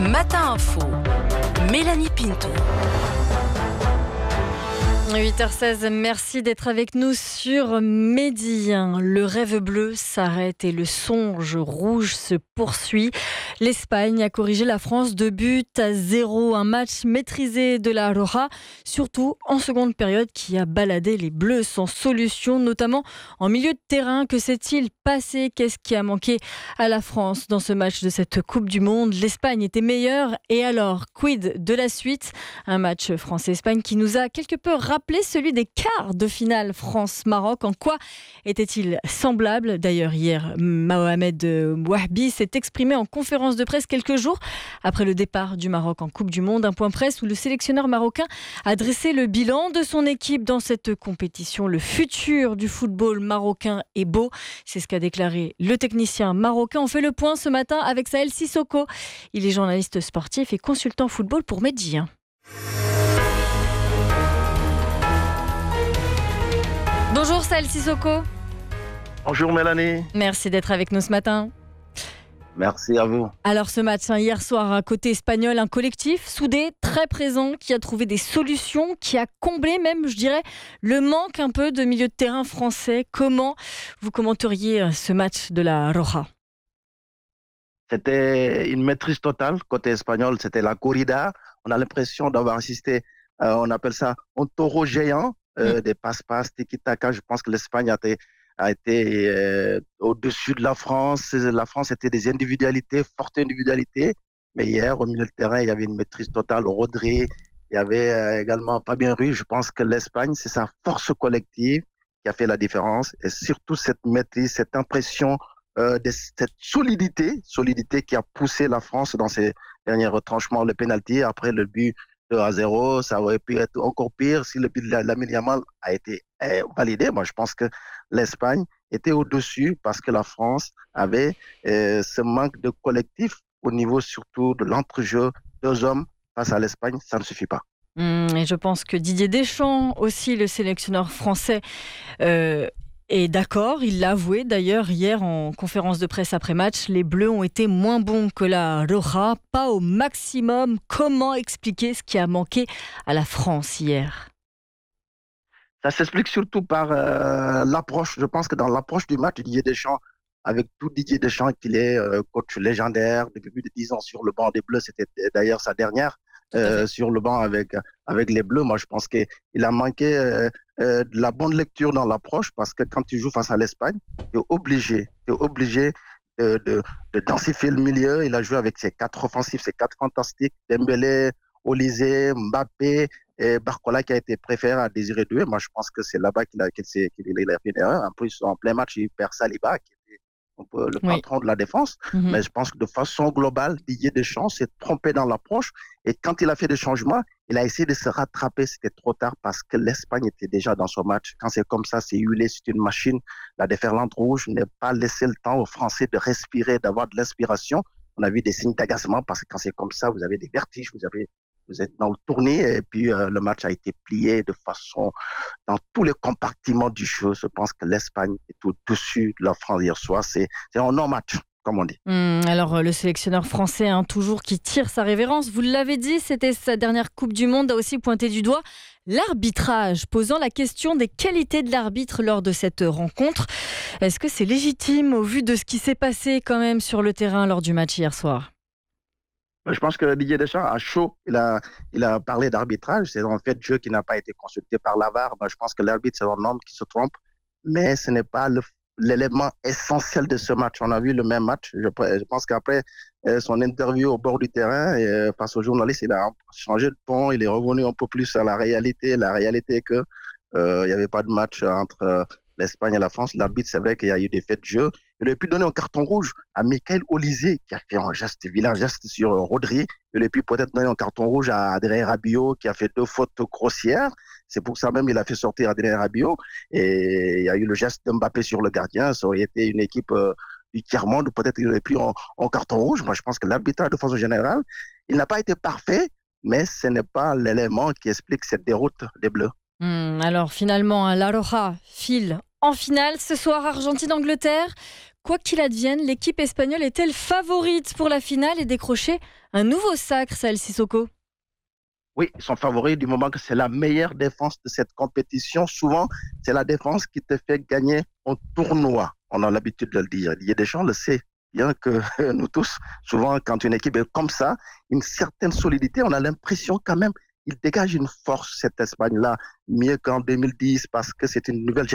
Matin Info, Mélanie Pinto. 8h16, merci d'être avec nous sur Midi. Le rêve bleu s'arrête et le songe rouge se poursuit. L'Espagne a corrigé la France 2-0. Un match maîtrisé de la Roja, surtout en seconde période, qui a baladé les Bleus sans solution, notamment en milieu de terrain. Que s'est-il passé ? Qu'est-ce qui a manqué à la France dans ce match de cette Coupe du Monde ? L'Espagne était meilleure. Et alors, quid de la suite ? Un match France-Espagne qui nous a quelque peu rappelé celui des quarts de finale France-Maroc. En quoi était-il semblable ? D'ailleurs, hier, Mohamed Wahbi s'est exprimé en conférence de presse quelques jours après le départ du Maroc en Coupe du Monde. Un point presse où le sélectionneur marocain a dressé le bilan de son équipe dans cette compétition. Le futur du football marocain est beau. C'est ce qu'a déclaré le technicien marocain. On fait le point ce matin avec Saël Sissoko. Il est journaliste sportif et consultant football pour Medi. Bonjour Saël Sissoko. Bonjour Mélanie. Merci d'être avec nous ce matin. Merci à vous. Alors ce match, hier soir, à côté espagnol, un collectif soudé, très présent, qui a trouvé des solutions, qui a comblé même, je dirais, le manque un peu de milieu de terrain français. Comment vous commenteriez ce match de la Roja ? C'était une maîtrise totale. Côté espagnol, c'était la corrida. On a l'impression d'avoir assisté, on appelle ça un taureau géant, des passe-passe, tiki-taka. Je pense que l'Espagne a été au-dessus de la France. La France était des individualités, fortes individualités. Mais hier, au milieu de terrain, il y avait une maîtrise totale. Rodri, il y avait également Fabien Ruiz. Je pense que l'Espagne, c'est sa force collective qui a fait la différence. Et surtout cette maîtrise, cette impression, cette solidité qui a poussé la France dans ses derniers retranchements. Le pénalty, après le but 2-0, ça aurait pu être encore pire si le but de Lamine Yamal a été validé. Moi, je pense que l'Espagne était au-dessus parce que la France avait ce manque de collectif au niveau surtout de l'entrejeu. Deux hommes face à l'Espagne, ça ne suffit pas. Et je pense que Didier Deschamps, aussi le sélectionneur français, est d'accord. Il l'a avoué d'ailleurs hier en conférence de presse après-match. Les Bleus ont été moins bons que la Roja, pas au maximum. Comment expliquer ce qui a manqué à la France hier ? Ça s'explique surtout par l'approche. Je pense que dans l'approche du match, Didier Deschamps, avec tout Didier Deschamps qu'il est coach légendaire depuis plus de 10 ans sur le banc des Bleus, c'était d'ailleurs sa dernière sur le banc avec les Bleus. Moi, je pense qu'il a manqué de la bonne lecture dans l'approche parce que quand tu joues face à l'Espagne, tu es obligé de densifier le milieu. Il a joué avec ses 4 offensifs, ses 4 fantastiques, Dembélé, Olysée, Mbappé et Barcola qui a été préféré à Désiré Doué. Moi, je pense que c'est là-bas qu'il a fait une erreur. En plus, en plein match, il perd Saliba, qui était un peu le patron de la défense. Mais je pense que de façon globale, Didier Deschamps s'est trompé dans l'approche. Et quand il a fait des changements, il a essayé de se rattraper. C'était trop tard parce que l'Espagne était déjà dans son match. Quand c'est comme ça, c'est huilé, c'est une machine. La déferlante rouge n'a pas laissé le temps aux Français de respirer, d'avoir de l'inspiration. On a vu des signes d'agacement parce que quand c'est comme ça, vous avez des vertiges, vous êtes dans le tournée et puis le match a été plié de façon dans tous les compartiments du jeu. Je pense que l'Espagne est au-dessus de la France hier soir. C'est un non-match, comme on dit. Alors le sélectionneur français, toujours qui tire sa révérence, vous l'avez dit, c'était sa dernière Coupe du Monde, a aussi pointé du doigt l'arbitrage, posant la question des qualités de l'arbitre lors de cette rencontre. Est-ce que c'est légitime au vu de ce qui s'est passé quand même sur le terrain lors du match hier soir ? Je pense que Didier Deschamps a chaud. Il a parlé d'arbitrage. C'est un fait de jeu qui n'a pas été consulté par la VAR. Je pense que l'arbitre, c'est un homme qui se trompe. Mais ce n'est pas l'élément essentiel de ce match. On a vu le même match. Je pense qu'après son interview au bord du terrain, face aux journalistes, il a changé de ton. Il est revenu un peu plus à la réalité. La réalité est qu'il n'y avait pas de match entre l'Espagne et la France. L'arbitre, c'est vrai qu'il y a eu des faits de jeu. Il aurait pu donner un carton rouge à Michael Olysée, qui a fait un vilain geste sur Rodri. Il aurait pu peut-être donner un carton rouge à Adrien Rabiot, qui a fait 2 fautes grossières. C'est pour ça même qu'il a fait sortir Adrien Rabiot. Et il y a eu le geste de Mbappé sur le gardien. Ça aurait été une équipe du tiers-monde. Peut-être qu'il aurait pu en carton rouge. Moi, je pense que l'arbitrage, de façon générale, il n'a pas été parfait, mais ce n'est pas l'élément qui explique cette déroute des Bleus. Alors finalement, la Roja file en finale ce soir, Argentine-Angleterre. Quoi qu'il advienne, l'équipe espagnole est-elle favorite pour la finale et décrocher un nouveau sacre, Saël Sissoko? Oui, ils sont favoris du moment que c'est la meilleure défense de cette compétition. Souvent, c'est la défense qui te fait gagner un tournoi. On a l'habitude de le dire. Didier Deschamps le sait bien que nous tous, souvent, quand une équipe est comme ça, une certaine solidité, on a l'impression quand même, il dégage une force, cette Espagne-là, mieux qu'en 2010, parce que c'est une nouvelle